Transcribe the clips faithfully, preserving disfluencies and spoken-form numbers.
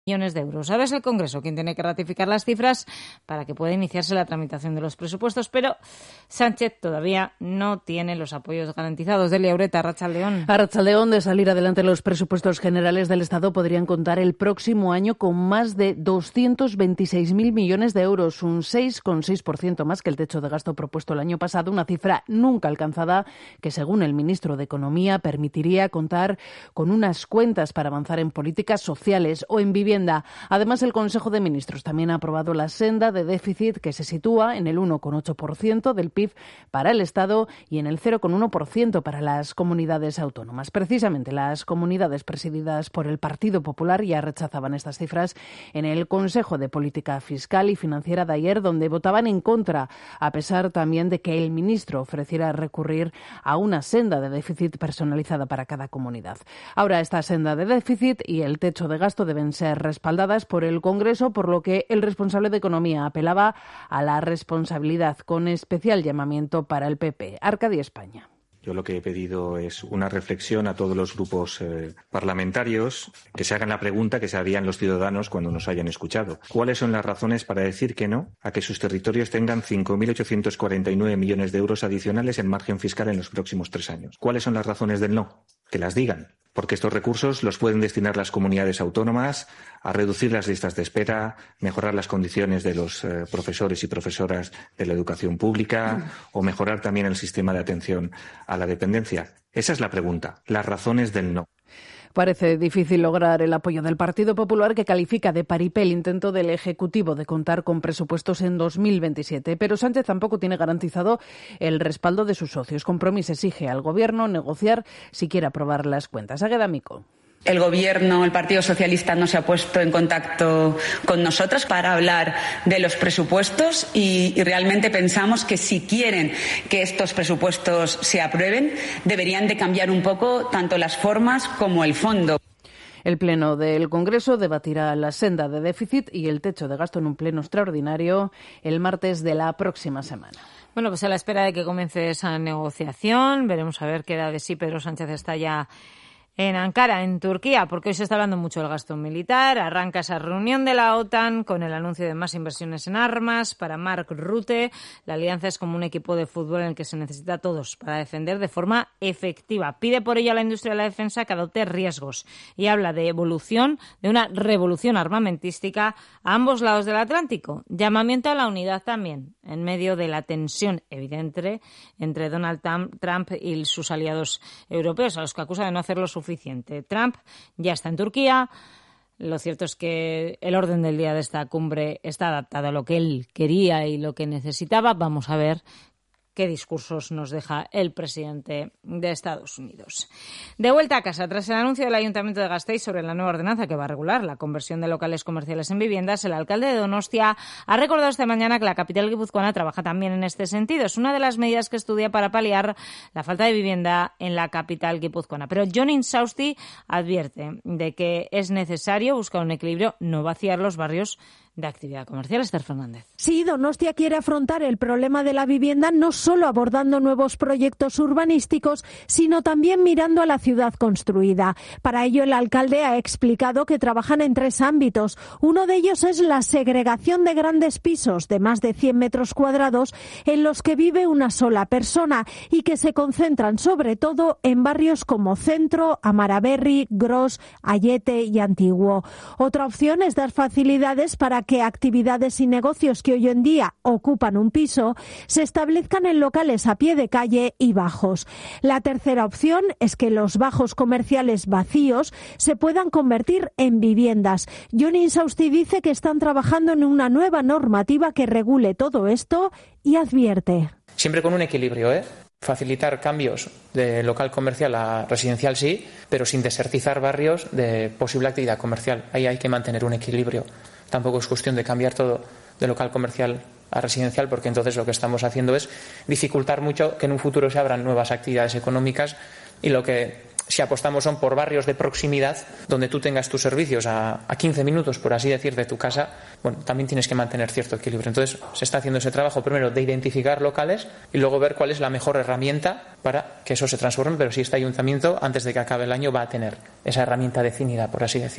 millones de euros. Ahora es el Congreso quien tiene que ratificar las cifras para que pueda iniciarse la tramitación de los presupuestos, pero Sánchez todavía no tiene los apoyos garantizados. Delia Ureta, Arratsaldeón. Arratsaldeón, de salir adelante los presupuestos generales del Estado podrían contar el próximo año con más de doscientos veintiséis mil millones de euros, un seis coma seis por ciento más que el techo de gasto propuesto el año pasado, una cifra nunca alcanzada que, según el ministro de Economía, permitiría contar con unas cuentas para avanzar en políticas sociales o en vivienda. Además, el Consejo de Ministros también ha aprobado la senda de déficit que se sitúa en el uno coma ocho por ciento del P I B para el Estado y en el cero coma uno por ciento para las comunidades autónomas. Precisamente las comunidades presididas por el Partido Popular ya rechazaban estas cifras en el Consejo de Política Fiscal y Financiera de ayer, donde votaban en contra, a pesar también de que el ministro ofreciera recurrir a una senda de déficit personalizada para cada comunidad. Ahora, esta senda de déficit y el techo de gasto deben ser respaldadas por el Congreso, por lo que el responsable de Economía apelaba a la responsabilidad, con especial llamamiento para el P P. Arcadia España. Yo lo que he pedido es una reflexión a todos los grupos eh, parlamentarios, que se hagan la pregunta que se harían los ciudadanos cuando nos hayan escuchado. ¿Cuáles son las razones para decir que no a que sus territorios tengan cinco mil ochocientos cuarenta y nueve millones de euros adicionales en margen fiscal en los próximos tres años? ¿Cuáles son las razones del no? Que las digan. Porque estos recursos los pueden destinar las comunidades autónomas a reducir las listas de espera, mejorar las condiciones de los eh, profesores y profesoras de la educación pública o mejorar también el sistema de atención a la dependencia. Esa es la pregunta, las razones del no. Parece difícil lograr el apoyo del Partido Popular, que califica de paripé el intento del Ejecutivo de contar con presupuestos en dos mil veintisiete. Pero Sánchez tampoco tiene garantizado el respaldo de sus socios. Compromís exige al Gobierno negociar si quiere aprobar las cuentas. Águeda Mico. El Gobierno, el Partido Socialista, no se ha puesto en contacto con nosotras para hablar de los presupuestos y, y realmente pensamos que si quieren que estos presupuestos se aprueben, deberían de cambiar un poco tanto las formas como el fondo. El Pleno del Congreso debatirá la senda de déficit y el techo de gasto en un pleno extraordinario el martes de la próxima semana. Bueno, pues a la espera de que comience esa negociación, veremos a ver qué da de sí. Pedro Sánchez está ya en Ankara, en Turquía, porque hoy se está hablando mucho del gasto militar. Arranca esa reunión de la OTAN con el anuncio de más inversiones en armas. Para Mark Rutte, la alianza es como un equipo de fútbol en el que se necesita a todos para defender de forma efectiva. Pide por ello a la industria de la defensa que adopte riesgos y habla de evolución, de una revolución armamentística a ambos lados del Atlántico. Llamamiento a la unidad también, en medio de la tensión evidente entre Donald Trump y sus aliados europeos, a los que acusa de no hacerlo suficiente. Trump ya está en Turquía. Lo cierto es que el orden del día de esta cumbre está adaptado a lo que él quería y lo que necesitaba. Vamos a ver qué discursos nos deja el presidente de Estados Unidos. De vuelta a casa, tras el anuncio del Ayuntamiento de Gasteiz sobre la nueva ordenanza que va a regular la conversión de locales comerciales en viviendas, el alcalde de Donostia ha recordado esta mañana que la capital guipuzcoana trabaja también en este sentido. Es una de las medidas que estudia para paliar la falta de vivienda en la capital guipuzcoana. Pero Jon Insausti advierte de que es necesario buscar un equilibrio, no vaciar los barrios de actividad comercial. Esther Fernández. Sí, Donostia quiere afrontar el problema de la vivienda no solo abordando nuevos proyectos urbanísticos, sino también mirando a la ciudad construida. Para ello, el alcalde ha explicado que trabajan en tres ámbitos. Uno de ellos es la segregación de grandes pisos de más de cien metros cuadrados en los que vive una sola persona y que se concentran sobre todo en barrios como Centro, Amaraberri, Gros, Ayete y Antiguo. Otra opción es dar facilidades para que actividades y negocios que hoy en día ocupan un piso se establezcan en locales a pie de calle y bajos. La tercera opción es que los bajos comerciales vacíos se puedan convertir en viviendas. Jon Insausti dice que están trabajando en una nueva normativa que regule todo esto y advierte. Siempre con un equilibrio, ¿eh? Facilitar cambios de local comercial a residencial sí, pero sin desertizar barrios de posible actividad comercial. Ahí hay que mantener un equilibrio. Tampoco es cuestión de cambiar todo de local comercial a residencial, porque entonces lo que estamos haciendo es dificultar mucho que en un futuro se abran nuevas actividades económicas, y lo que si apostamos son por barrios de proximidad donde tú tengas tus servicios a, a quince minutos, por así decir, de tu casa. Bueno, también tienes que mantener cierto equilibrio. Entonces se está haciendo ese trabajo primero de identificar locales y luego ver cuál es la mejor herramienta para que eso se transforme, pero si este ayuntamiento antes de que acabe el año va a tener esa herramienta definida, por así decir.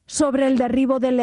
Sobre el derribo del